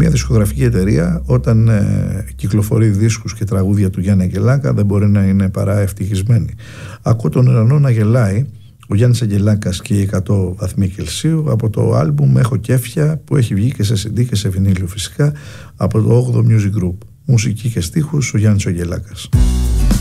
Μια δισκογραφική εταιρεία, όταν κυκλοφορεί δίσκους και τραγούδια του Γιάννη Αγγελάκα, δεν μπορεί να είναι παρά ευτυχισμένη. Ακούω τον ουρανό να γελάει, ο Γιάννης Αγγελάκας και οι 100 βαθμοί Κελσίου, από το άλμπουμ Έχω Κέφια, που έχει βγει και σε CD και σε βινίλιο φυσικά, από το 8ο Music Group. Μουσική και στίχους ο Γιάννης Αγγελάκας.